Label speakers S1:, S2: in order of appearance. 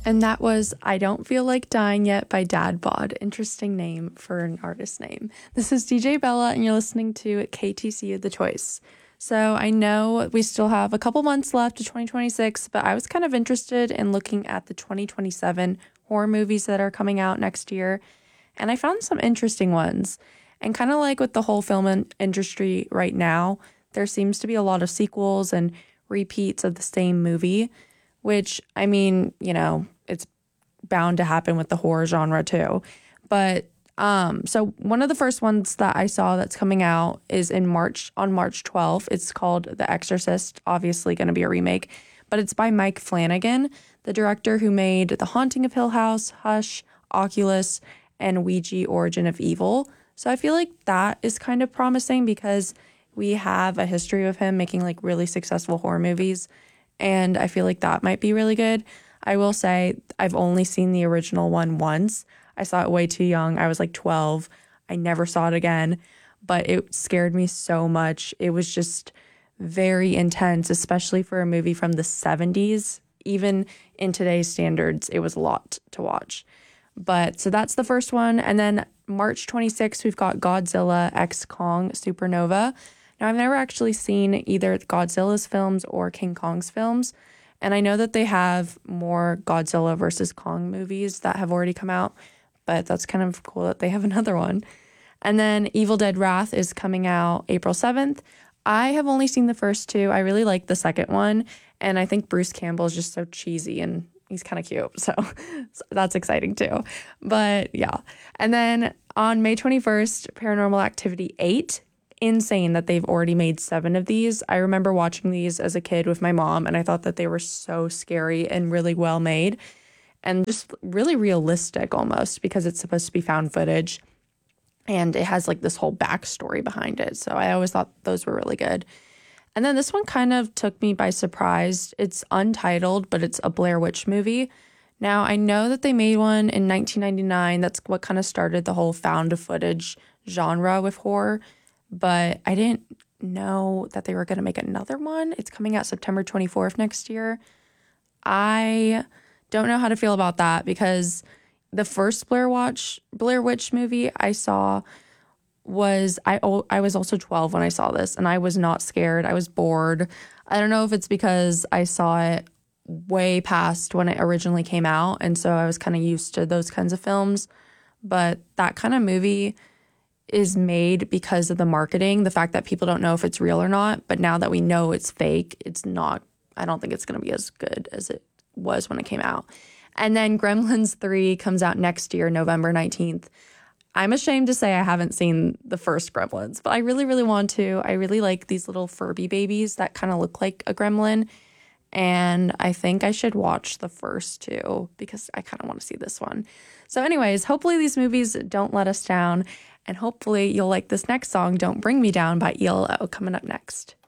S1: And that was I Don't Feel Like Dying Yet by Dad Bod. Interesting name for an artist name. This is DJ Bella, and you're listening to KTCU The Choice. So I know we still have a couple months left to 2026, but I was kind of interested in looking at the 2027 horror movies that are coming out next year. And I found some interesting ones. And kind of like with the whole film industry right now, there seems to be a lot of sequels and repeats of the same movie, which, I mean, you know, it's bound to happen with the horror genre too. But so one of the first ones that I saw that's coming out is on March 12th. It's called The Exorcist, obviously going to be a remake, but it's by Mike Flanagan, the director who made The Haunting of Hill House, Hush, Oculus, and Ouija Origin of Evil. So I feel like that is kind of promising because we have a history of him making like really successful horror movies, and I feel like that might be really good. I will say I've only seen the original one once. I saw it way too young. I was like 12. I never saw it again, but it scared me so much. It was just very intense, especially for a movie from the 70s. Even in today's standards, it was a lot to watch. But so that's the first one. And then March 26th, we've got Godzilla X Kong Supernova. Now, I've never actually seen either Godzilla's films or King Kong's films. And I know that they have more Godzilla versus Kong movies that have already come out, but that's kind of cool that they have another one. And then Evil Dead Wrath is coming out April 7th. I have only seen the first two. I really like the second one. And I think Bruce Campbell is just so cheesy and he's kind of cute. So that's exciting too. But yeah. And then on May 21st, Paranormal Activity 8. Insane that they've already made 7 of these. I remember watching these as a kid with my mom, and I thought that they were so scary and really well made and just really realistic almost because it's supposed to be found footage and it has like this whole backstory behind it. So I always thought those were really good. And then this one kind of took me by surprise. It's untitled, but it's a Blair Witch movie. Now, I know that they made one in 1999. That's what kind of started the whole found footage genre with horror. But I didn't know that they were going to make another one. It's coming out September 24th next year. I don't know how to feel about that because the first Blair Witch movie I saw was, I was also 12 when I saw this, and I was not scared. I was bored. I don't know if it's because I saw it way past when it originally came out, and so I was kind of used to those kinds of films. But that kind of movie is made because of the marketing, the fact that people don't know if it's real or not. But now that we know it's fake, it's not, I don't think it's going to be as good as it was when it came out. And then Gremlins 3 comes out next year, November 19th. I'm ashamed to say I haven't seen the first Gremlins, but I really, really want to. I really like these little Furby babies that kind of look like a gremlin. And I think I should watch the first two because I kind of want to see this one. So anyways, hopefully these movies don't let us down. And hopefully you'll like this next song, Don't Bring Me Down by ELO, coming up next.